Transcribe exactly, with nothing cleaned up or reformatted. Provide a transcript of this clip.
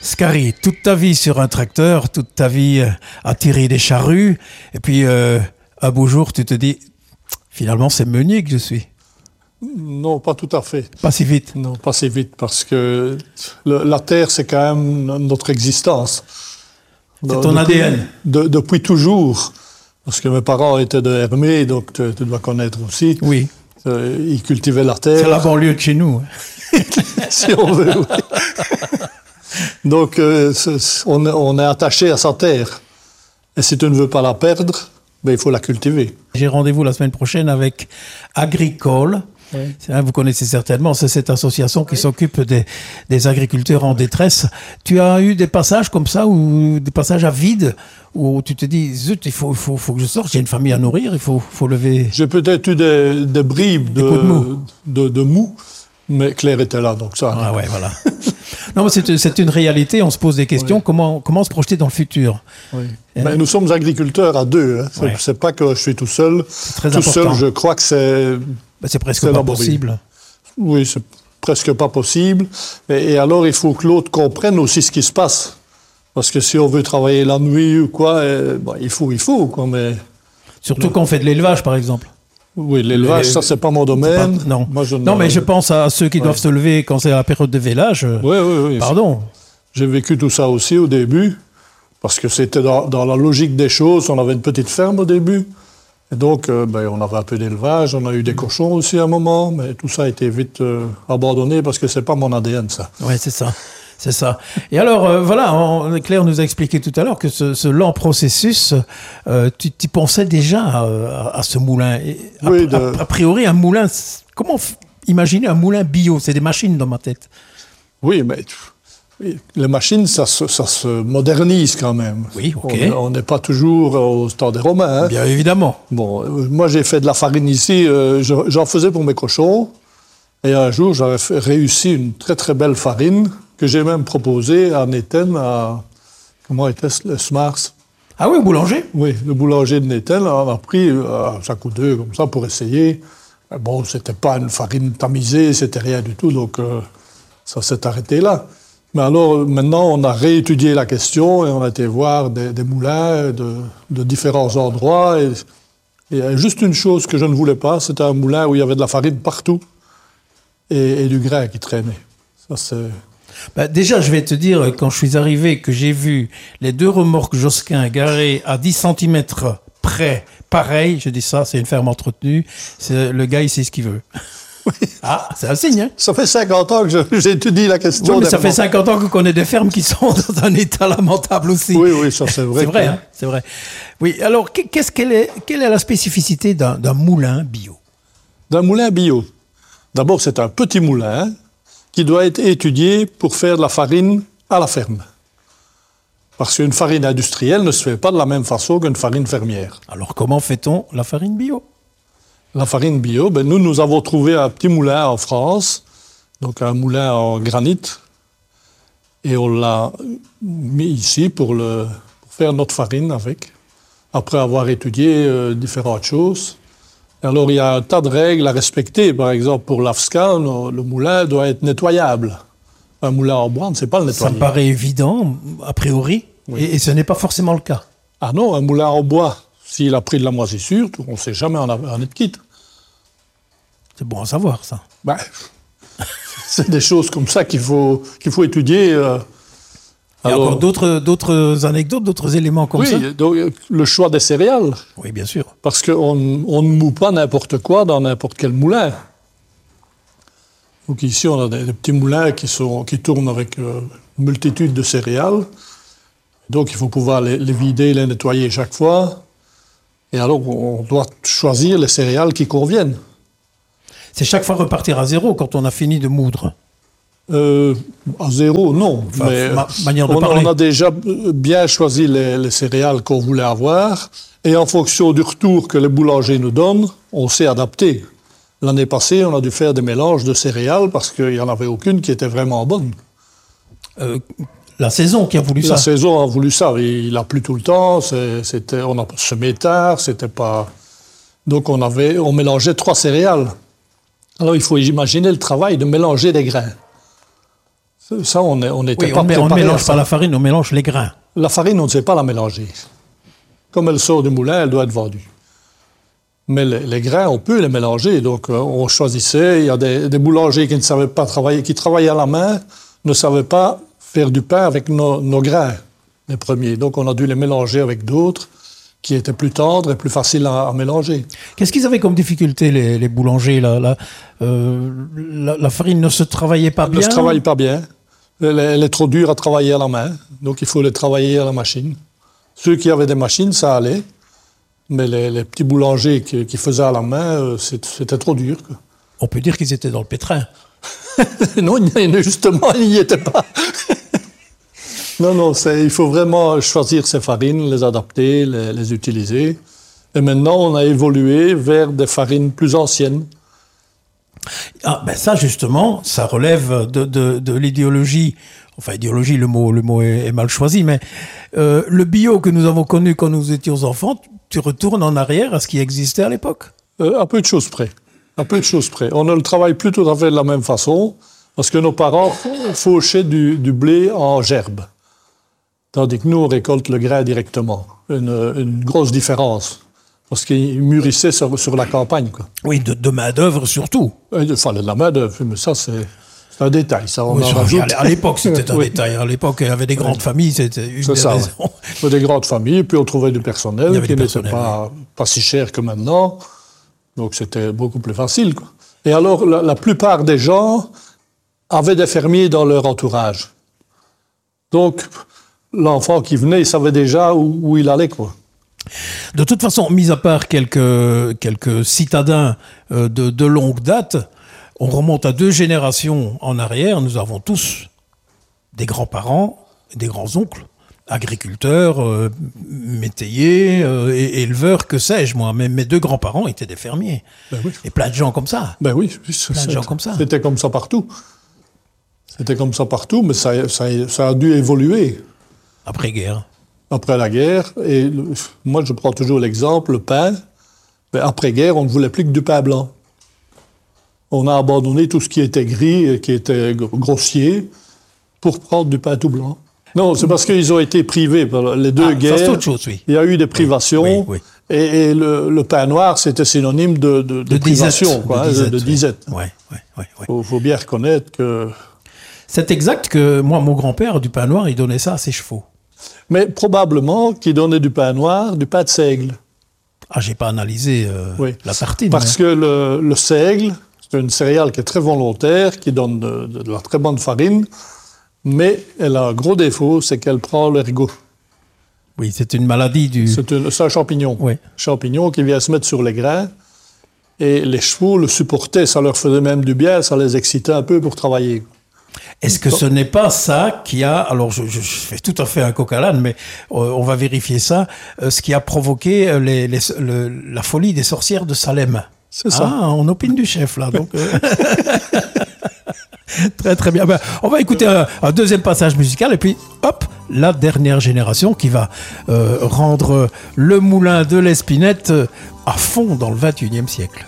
Scary, toute ta vie sur un tracteur, toute ta vie à tirer des charrues, et puis euh, un beau jour, tu te dis, finalement, c'est meunier que je suis. Non, pas tout à fait. Pas si vite. Non, pas si vite, parce que le, la terre, c'est quand même notre existence. C'est ton depuis, A D N. de, depuis toujours. Parce que mes parents étaient de Hermé, donc tu, tu dois connaître aussi. Oui. Euh, ils cultivaient la terre. C'est la banlieue de chez nous. Si on veut, oui. Donc, euh, on, on est attaché à sa terre. Et si tu ne veux pas la perdre, ben, il faut la cultiver. J'ai rendez-vous la semaine prochaine avec Agricole. Oui. Vous connaissez certainement, c'est cette association qui oui. s'occupe des, des agriculteurs en détresse. Tu as eu des passages comme ça, ou des passages à vide, où tu te dis, zut, il faut, il faut, faut que je sorte, j'ai une famille à nourrir, il faut, faut lever... J'ai peut-être eu des, des bribes de, de, mou. de, de mou, mais Claire était là, donc ça... Ah ouais, voilà. Non, mais c'est, c'est une réalité, on se pose des questions, oui. comment, comment se projeter dans le futur? Oui. Hein? Ben, nous sommes agriculteurs à deux, hein. c'est, ouais. c'est pas que je suis tout seul. C'est très tout important. seul, je crois que c'est... Ben, c'est presque c'est pas laborieux. Possible. Oui, c'est presque pas possible. Et, et alors, il faut que l'autre comprenne aussi ce qui se passe. Parce que si on veut travailler la nuit ou quoi, eh, ben, il faut, il faut, quoi, mais... Surtout quand on fait de l'élevage, par exemple. Oui, l'élevage, Les... ça, c'est pas mon domaine. Pas... Non. Moi, je non, ne... mais je pense à ceux qui ouais. doivent se lever quand c'est la période de vélage. Oui, oui, oui. Pardon. J'ai vécu tout ça aussi au début, parce que c'était dans, dans la logique des choses. On avait une petite ferme au début. Et donc, euh, ben, on avait un peu d'élevage, on a eu des cochons aussi à un moment, mais tout ça a été vite euh, abandonné parce que c'est pas mon A D N, ça. Oui, c'est ça. C'est ça. Et alors, euh, voilà, on, Claire nous a expliqué tout à l'heure que ce, ce lent processus, euh, tu, tu pensais déjà à, à ce moulin. Et a, oui, de... a, a priori, un moulin, comment f- imaginer un moulin bio? C'est des machines dans ma tête. Oui, mais... Oui, les machines, ça se, ça se modernise quand même. Oui, ok. On n'est pas toujours au temps des Romains. Hein. Bien évidemment. Bon, euh, moi, j'ai fait de la farine ici. Euh, je, j'en faisais pour mes cochons. Et un jour, j'avais fait, réussi une très, très belle farine que j'ai même proposée à Néten, à... Comment était-ce, le Smars? Ah oui, au boulanger? Oui, le boulanger de Néten. On a pris euh, un sac ou deux comme ça pour essayer. Bon, c'était pas une farine tamisée, c'était rien du tout. Donc, euh, ça s'est arrêté là. Mais alors, maintenant, on a réétudié la question et on a été voir des, des moulins de, de différents endroits. Et, et juste une chose que je ne voulais pas, c'était un moulin où il y avait de la farine partout et, et du grain qui traînait. Ça, c'est... Bah déjà, je vais te dire, quand je suis arrivé, que j'ai vu les deux remorques Josquin garées à dix centimètres près, pareil, je dis ça, c'est une ferme entretenue, c'est, le gars, il sait ce qu'il veut. Ah, c'est un signe, hein? Ça fait cinquante ans que je, j'étudie la question. Oui, mais ça fait cinquante ans qu'on connaît des fermes qui sont dans un état lamentable aussi. Oui, oui, ça c'est vrai. C'est vrai, que... hein? C'est vrai. Oui, alors, qu'est-ce qu'elle est, quelle est la spécificité d'un, d'un moulin bio? D'un moulin bio. D'abord, c'est un petit moulin qui doit être étudié pour faire de la farine à la ferme. Parce qu'une farine industrielle ne se fait pas de la même façon qu'une farine fermière. Alors, comment fait-on la farine bio? La farine bio, ben nous, nous avons trouvé un petit moulin en France, donc un moulin en granit, et on l'a mis ici pour, le, pour faire notre farine avec, après avoir étudié euh, différentes choses. Alors, il y a un tas de règles à respecter. Par exemple, pour l'A F S C A, le moulin doit être nettoyable. Un moulin en bois, on ne sait pas le nettoyer. Ça me paraît évident, a priori, oui. et, et ce n'est pas forcément le cas. Ah non, un moulin en bois, s'il a pris de la moisissure, on ne sait jamais en, en être quitte. C'est bon à savoir, ça. Ben, c'est des choses comme ça qu'il faut, qu'il faut étudier. Euh, Il y a alors, encore d'autres, d'autres anecdotes, d'autres éléments comme oui, ça? Oui, donc le choix des céréales. Oui, bien sûr. Parce qu'on on ne moue pas n'importe quoi dans n'importe quel moulin. Donc ici, on a des, des petits moulins qui, sont, qui tournent avec euh, une multitude de céréales. Donc, il faut pouvoir les, les vider, les nettoyer chaque fois. Et alors, on doit choisir les céréales qui conviennent. C'est chaque fois repartir à zéro quand on a fini de moudre? Euh, à zéro, non. Enfin, mais ma manière de on, parler. on a déjà bien choisi les, les céréales qu'on voulait avoir. Et en fonction du retour que les boulangers nous donnent, on s'est adapté. L'année passée, on a dû faire des mélanges de céréales parce qu'il n'y en avait aucune qui était vraiment bonne. Euh, la saison qui a voulu la ça? La saison a voulu ça. Il a plu tout le temps. C'est, c'était, on a semé tard. C'était pas... Donc, on, avait, on mélangeait trois céréales. Alors, il faut imaginer le travail de mélanger des grains. Ça, on n'était oui, pas on préparé. On ne mélange pas la farine, on mélange les grains. La farine, on ne sait pas la mélanger. Comme elle sort du moulin, elle doit être vendue. Mais les, les grains, on peut les mélanger. Donc, euh, on choisissait. Il y a des, des boulangers qui ne savaient pas travailler, qui travaillaient à la main, ne savaient pas faire du pain avec nos, nos grains, les premiers. Donc, on a dû les mélanger avec d'autres qui étaient plus tendres et plus faciles à, à mélanger. Qu'est-ce qu'ils avaient comme difficulté, les, les boulangers là, là euh, la, la farine ne se travaillait pas elle bien. Elle ne se travaille pas bien. Elle, elle est trop dure à travailler à la main. Donc, il faut les travailler à la machine. Ceux qui avaient des machines, ça allait. Mais les, les petits boulangers qui, qui faisaient à la main, c'était trop dur, quoi. On peut dire qu'ils étaient dans le pétrin. Non, justement, ils n'y étaient pas. Non, non, il faut vraiment choisir ces farines, les adapter, les, les utiliser. Et maintenant, on a évolué vers des farines plus anciennes. Ah, ben ça, justement, ça relève de, de, de l'idéologie. Enfin, idéologie, le mot, le mot est, est mal choisi, mais euh, le bio que nous avons connu quand nous étions enfants, tu retournes en arrière à ce qui existait à l'époque. Euh, à peu de choses près. À peu de choses près. On ne le travaille plus tout à fait de la même façon, parce que nos parents fauchaient du, du blé en gerbe. Tandis que nous, on récolte le grain directement. Une, une grosse différence. Parce qu'ils mûrissaient sur, sur la campagne, quoi. Oui, de, de main-d'œuvre surtout. Il fallait de la main-d'œuvre, mais ça, c'est un détail. Ça, on oui, en ça, rajoute. À l'époque, c'était un oui. détail. À l'époque, il y avait des grandes oui. familles, c'était une des ça, raisons. Oui. Des grandes familles, puis on trouvait du personnel qui n'était pas, oui. pas si cher que maintenant. Donc, c'était beaucoup plus facile, quoi. Et alors, la, la plupart des gens avaient des fermiers dans leur entourage. Donc, l'enfant qui venait, il savait déjà où, où il allait, quoi. De toute façon, mis à part quelques, quelques citadins euh, de, de longue date, on remonte à deux générations en arrière. Nous avons tous des grands-parents, des grands-oncles, agriculteurs, euh, métayers, euh, et, éleveurs, que sais-je, moi. Mais mes deux grands-parents étaient des fermiers. Ben oui. Et plein de gens comme ça. Ben oui, plein de gens comme ça. C'était comme ça partout. C'était comme ça partout, mais ça, ça, ça a dû évoluer. Après-guerre. Après la guerre, et le, moi je prends toujours l'exemple, le pain, mais après-guerre, on ne voulait plus que du pain blanc. On a abandonné tout ce qui était gris, qui était grossier, pour prendre du pain tout blanc. Non, c'est parce qu'ils ont été privés par les deux ah, guerres. Ça, c'est autre chose, oui. Il y a eu des privations, oui, oui, oui. et, et le, le pain noir, c'était synonyme de, de, de, de privation, disette, quoi, de disette. De disette. Oui, oui, oui, oui. Faut, faut bien reconnaître que... C'est exact que moi, mon grand-père, du pain noir, il donnait ça à ses chevaux. Mais probablement qu'il donnait du pain noir, du pain de seigle. Ah, j'ai pas analysé euh, oui. la tartine. Parce mais... que le, le seigle, c'est une céréale qui est très volontaire, qui donne de, de, de la très bonne farine, mais elle a un gros défaut, c'est qu'elle prend l'ergot. Oui, c'est une maladie du... C'est un, un champignon. Oui. Champignon qui vient se mettre sur les grains. Et les chevaux le supportaient, ça leur faisait même du bien, ça les excitait un peu pour travailler. Est-ce que ce n'est pas ça qui a, alors je, je fais tout à fait un coq à l'âne, mais on va vérifier ça, ce qui a provoqué les, les, le, la folie des sorcières de Salem? C'est ça. Ah, on opine du chef là, donc. Euh... Très très bien. Ben, on va écouter un, un deuxième passage musical et puis hop, la dernière génération qui va euh, rendre le moulin de l'Espinette à fond dans le vingt et unième siècle.